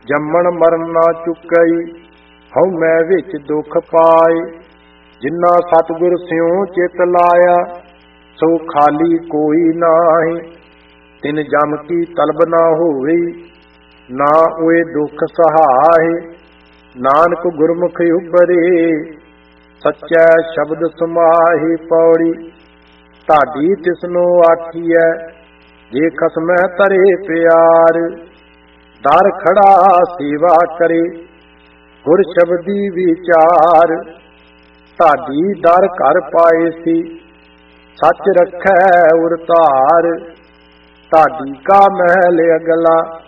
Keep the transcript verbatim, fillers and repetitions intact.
ਜੰਮਣ ਮਰਨ ਨਾ ਚੁੱਕਈ, ਹਉ ਮੈਂ ਵਿੱਚ ਦੁੱਖ ਪਾਏ। ਜਿਨ੍ਹਾਂ ਸਤਿਗੁਰ ਸਿਉ ਚਿਤ ਲਾਇਆ, ਸੋ ਖਾਲੀ ਕੋਈ ਨਾਹੀਂ। ਤਿਨ ਜਮ ਕੀ ਤਲਬ ਨਾ ਹੋਵੇ, ਨਾ ਹੋਏ ਦੁੱਖ ਸਹਾਏ। ਨਾਨਕ ਗੁਰਮੁਖ ਉਬਰੇ, ਸੱਚੈ ਸ਼ਬਦ ਸਮਾਹੀ। ਪੌੜੀ ਢਾਡੀ ਤਿਸਨੋ ਆਖੀਐ, ਜੇ ਖਸਮੈ ਤਰੇ ਪਿਆਰ। ਦਰ ਖੜਾ ਸੇਵਾ ਕਰੇ, ਗੁਰ ਸ਼ਬਦੀ ਵਿਚਾਰ। ਢਾਡੀ ਦਰ ਘਰ ਪਾਏ ਸੀ, ਸੱਚ ਰਖੈ ਉਰ ਧਾਰ। ਢਾਡੀ ਕਾ ਮਹਿਲ ਅਗਲਾ,